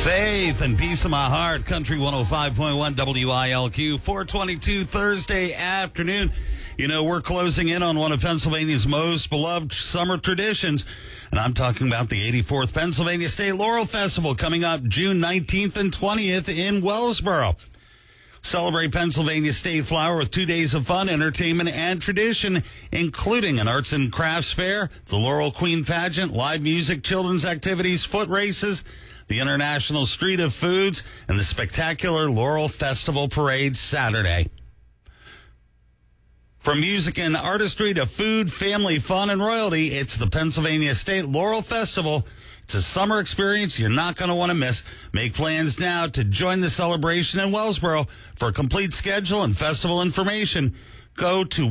Faith and Peace of My Heart, Country 105.1 WILQ, 422 Thursday afternoon. You know, we're closing in on one of Pennsylvania's most beloved summer traditions, and I'm talking about the 84th Pennsylvania State Laurel Festival coming up June 19th and 20th in Wellsboro. Celebrate Pennsylvania State Flower with 2 days of fun, entertainment, and tradition, including an arts and crafts fair, the Laurel Queen pageant, live music, children's activities, foot races, the International Street of Foods, and the spectacular Laurel Festival Parade Saturday. From music and artistry to food, family, fun, and royalty, it's the Pennsylvania State Laurel Festival. It's a summer experience you're not going to want to miss. Make plans now to join the celebration in Wellsboro. For a complete schedule and festival information, go to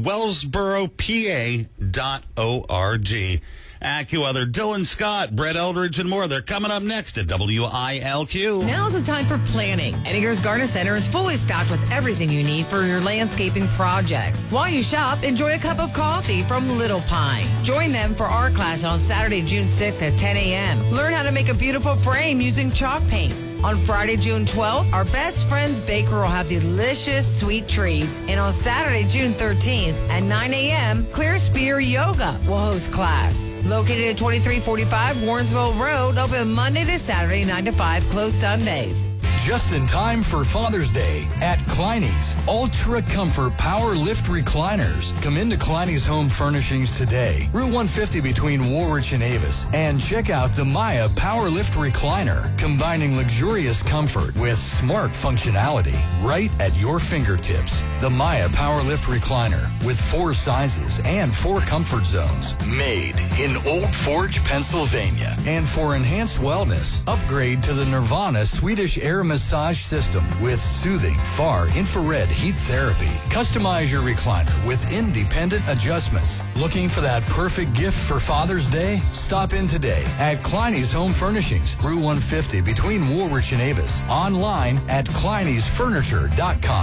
wellsboropa.org. AccuWeather, Dylan Scott, Brett Eldridge, and more. They're coming up next at WILQ. Now's the time for planning. Edinger's Garden Center is fully stocked with everything you need for your landscaping projects. While you shop, enjoy a cup of coffee from Little Pine. Join them for art class on Saturday, June 6th at 10 a.m. Learn how to make a beautiful frame using chalk paints. On Friday, June 12th, our Best Friends Baker will have delicious sweet treats. And on Saturday, June 13th at 9 a.m., Clear Spear Yoga will host class. Located at 2345 Warrensville Road, open Monday to Saturday, 9 to 5, closed Sundays. Just in time for Father's Day at Kleiny's Ultra Comfort Power Lift Recliners. Come into Kleiny's Home Furnishings today, Route 150 between Woolwich and Avis, and check out the Maya Power Lift Recliner, combining luxurious comfort with smart functionality right at your fingertips. The Maya Power Lift Recliner with 4 sizes and 4 comfort zones, made in Old Forge, Pennsylvania. And for enhanced wellness, upgrade to the Nirvana Swedish Air Massage System with soothing far infrared heat therapy. Customize your recliner with independent adjustments. Looking for that perfect gift for Father's Day? Stop in today at Kleiny's Home Furnishings, Route 150 between Woolwich and Avis. Online at kleinysfurniture.com.